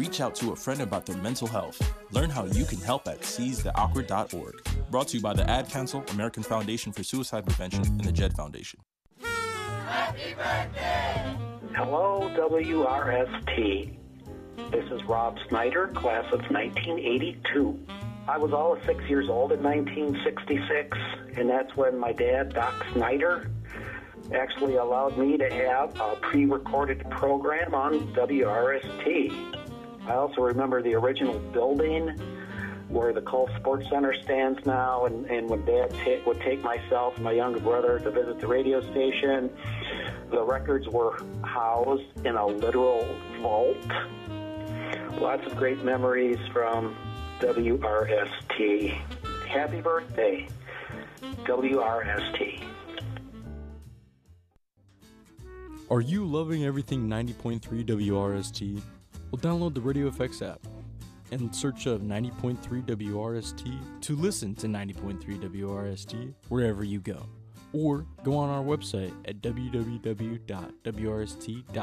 reach out to a friend about their mental health. Learn how you can help at seizetheawkward.org. Brought to you by the Ad Council, American Foundation for Suicide Prevention, and the JED Foundation. Happy birthday! Hello, WRST. This is Rob Snyder, class of 1982. I was all of 6 years old in 1966, and that's when my dad, Doc Snyder, actually allowed me to have a pre-recorded program on WRST. I also remember the original building where the Cole Sports Center stands now, and when Dad would take myself and my younger brother to visit the radio station, the records were housed in a literal vault. Lots of great memories from WRST. Happy birthday, WRST. Are you loving everything 90.3 WRST? Well, download the Radio FX app and search up 90.3 WRST to listen to 90.3 WRST wherever you go. Or go on our website at www.wrst.com.